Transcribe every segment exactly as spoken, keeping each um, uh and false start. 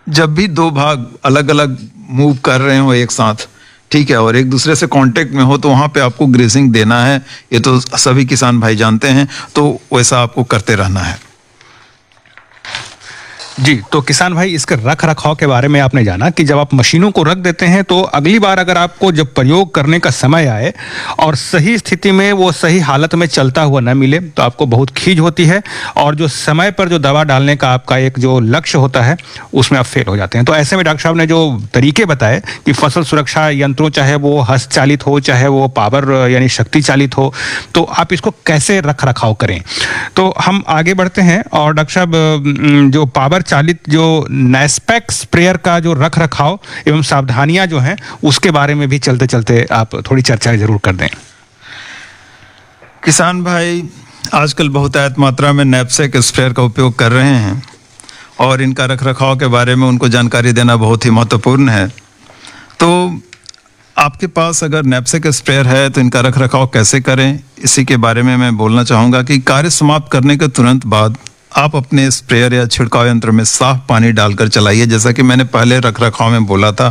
जब भी दो भाग अलग अलग मूव कर रहे हो एक साथ, ठीक है, और एक दूसरे से कांटेक्ट में हो, तो वहां पे आपको ग्रेसिंग देना है। ये तो सभी किसान भाई जानते हैं, तो वैसा आपको करते रहना है। जी, तो किसान भाई, इसके रख रखाव के बारे में आपने जाना कि जब आप मशीनों को रख देते हैं तो अगली बार अगर आपको जब प्रयोग करने का समय आए और सही स्थिति में वो सही हालत में चलता हुआ न मिले तो आपको बहुत खीज होती है, और जो समय पर जो दवा डालने का आपका एक जो लक्ष्य होता है उसमें आप फेल हो जाते हैं। तो ऐसे में डॉक्टर साहब ने जो तरीके बताए कि फसल सुरक्षा यंत्रों, चाहे वो हस्त चालित हो चाहे वो पावर यानी शक्ति चालित हो, तो आप इसको कैसे रख रखाव करें। तो हम आगे बढ़ते हैं और डॉक्टर साहब जो पावर चालित जो नैस्पेक स्प्रेयर का जो रख रखाव एवं सावधानियां जो हैं उसके बारे में भी चलते चलते आप थोड़ी चर्चा जरूर कर दें। किसान भाई आजकल बहुतायत मात्रा में नैपसेक स्प्रेयर का उपयोग कर रहे हैं और इनका रख रखाव के बारे में उनको जानकारी देना बहुत ही महत्वपूर्ण है। तो आपके पास अगर नैपसेक स्प्रेयर है तो इनका रख रखाव कैसे करें, इसी के बारे में मैं बोलना चाहूँगा कि कार्य समाप्त करने के तुरंत बाद आप अपने स्प्रेयर या छिड़काव यंत्र में साफ पानी डालकर चलाइए, जैसा कि मैंने पहले रख रखाव में बोला था,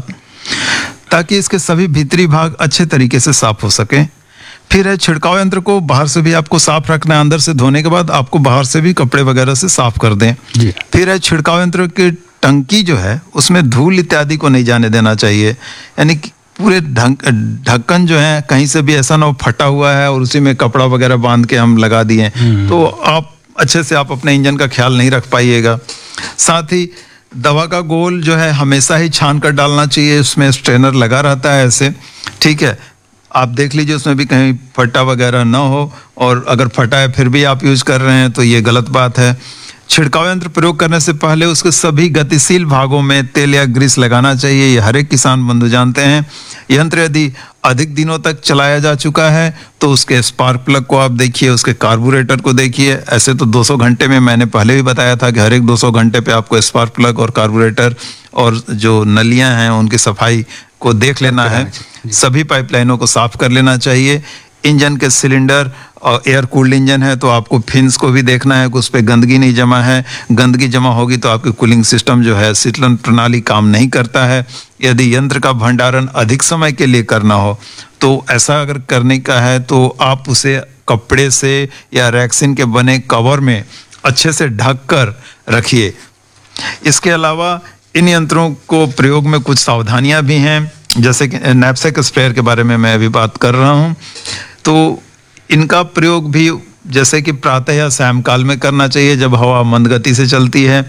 ताकि इसके सभी भीतरी भाग अच्छे तरीके से साफ हो सके। फिर है छिड़काव यंत्र को बाहर से भी आपको साफ रखना है, अंदर से धोने के बाद आपको बाहर से भी कपड़े वगैरह से साफ कर दें। फिर है छिड़काव यंत्र की टंकी जो है उसमें धूल इत्यादि को नहीं जाने देना चाहिए, यानी कि पूरे ढक्कन जो है कहीं से भी ऐसा ना हो फटा हुआ है और उसी में कपड़ा वगैरह बांध के हम लगा दिए तो आप अच्छे से आप अपने इंजन का ख्याल नहीं रख पाइएगा। साथ ही दवा का गोल जो है हमेशा ही छान कर डालना चाहिए, उसमें स्ट्रेनर लगा रहता है ऐसे, ठीक है। आप देख लीजिए उसमें भी कहीं फटा वगैरह ना हो, और अगर फटा है फिर भी आप यूज कर रहे हैं तो ये गलत बात है। छिड़काव यंत्र प्रयोग करने से पहले उसके सभी गतिशील भागों में तेल या ग्रीस लगाना चाहिए, ये हर एक किसान बंधु जानते हैं। यंत्र यदि अधिक दिनों तक चलाया जा चुका है तो उसके स्पार्क प्लग को आप देखिए, उसके कार्बोरेटर को देखिए। ऐसे तो दो सौ घंटे में मैंने पहले भी बताया था कि हर एक दो सौ घंटे पे आपको स्पार्क प्लग और कार्बोरेटर और जो नलियां हैं उनकी सफाई को देख लेना है। सभी पाइपलाइनों को साफ कर लेना चाहिए। इंजन के सिलेंडर और एयर कूल्ड इंजन है तो आपको फिन्स को भी देखना है कि उस पर गंदगी नहीं जमा है। गंदगी जमा होगी तो आपकी कूलिंग सिस्टम जो है, शीतलन प्रणाली काम नहीं करता है। यदि यंत्र का भंडारण अधिक समय के लिए करना हो तो ऐसा अगर करने का है तो आप उसे कपड़े से या रैक्सीन के बने कवर में अच्छे से ढक कर रखिए। इसके अलावा इन यंत्रों को प्रयोग में कुछ सावधानियां भी हैं, जैसे कि नैपसेक स्प्रेयर के बारे में मैं अभी बात कर रहा हूं, तो इनका प्रयोग भी जैसे कि प्रातः या सायंकाल में करना चाहिए जब हवा मंद गति से चलती है।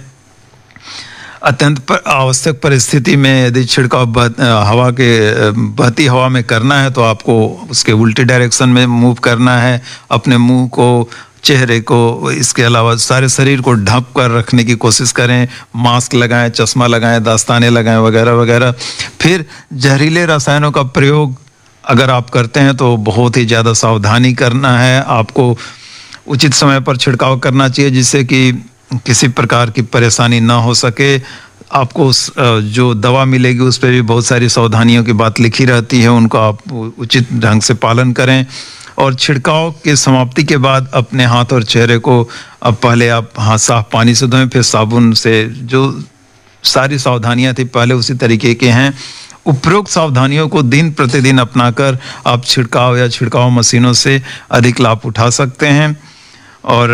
अत्यंत पर आवश्यक परिस्थिति में यदि छिड़काव हवा के बहती हवा में करना है तो आपको उसके उल्टी डायरेक्शन में मूव करना है। अपने मुंह को, चेहरे को, इसके अलावा सारे शरीर को ढक कर रखने की कोशिश करें। मास्क लगाएं, चश्मा लगाएं, दस्ताने लगाएं वगैरह वगैरह। फिर जहरीले रसायनों का प्रयोग अगर आप करते हैं तो बहुत ही ज़्यादा सावधानी करना है। आपको उचित समय पर छिड़काव करना चाहिए जिससे कि किसी प्रकार की परेशानी ना हो सके। आपको जो दवा मिलेगी उस पर भी बहुत सारी सावधानियों की बात लिखी रहती है, उनको आप उचित ढंग से पालन करें। और छिड़काव के समाप्ति के बाद अपने हाथ और चेहरे को अब पहले आप हाथ साफ पानी से धोएं, फिर साबुन से। जो सारी सावधानियां थी पहले उसी तरीके के हैं। उपरोक्त सावधानियों को दिन प्रतिदिन अपनाकर आप छिड़काव या छिड़काव मशीनों से अधिक लाभ उठा सकते हैं। और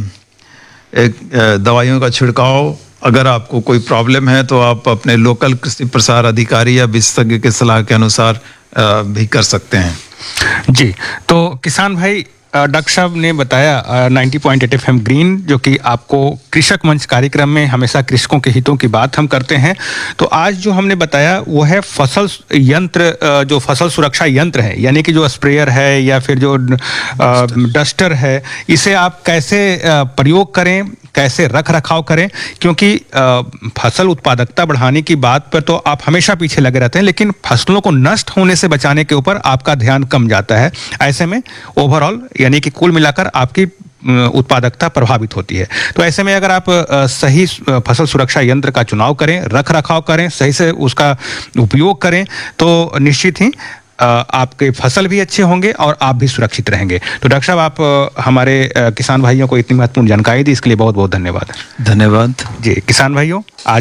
एक दवाइयों का छिड़काव अगर आपको कोई प्रॉब्लम है तो आप अपने लोकल कृषि प्रसार अधिकारी या विशेषज्ञ के सलाह के अनुसार भी कर सकते हैं। जी, तो किसान भाई डॉक्टर साहब ने बताया नब्बे पॉइंट आठ एफएम ग्रीन, जो कि आपको कृषक मंच कार्यक्रम में हमेशा कृषकों के हितों की बात हम करते हैं। तो आज जो हमने बताया वो है फसल यंत्र, जो फसल सुरक्षा यंत्र है, यानी कि जो स्प्रेयर है या फिर जो डस्टर है, इसे आप कैसे प्रयोग करें, कैसे रख रखाव करें, क्योंकि फसल उत्पादकता बढ़ाने की बात पर तो आप हमेशा पीछे लगे रहते हैं, लेकिन फसलों को नष्ट होने से बचाने के ऊपर आपका ध्यान कम जाता है। ऐसे में ओवरऑल यानी कि कुल मिलाकर आपकी उत्पादकता प्रभावित होती है। तो ऐसे में अगर आप सही फसल सुरक्षा यंत्र का चुनाव करें, रख रखाव करें, सही से उसका उपयोग करें तो निश्चित ही आपके फसल भी अच्छे होंगे और आप भी सुरक्षित रहेंगे। तो डॉक्टर साहब, आप हमारे किसान भाइयों को इतनी महत्वपूर्ण जानकारी दी, इसके लिए बहुत बहुत धन्यवाद। धन्यवाद। जी किसान भाइयों, आज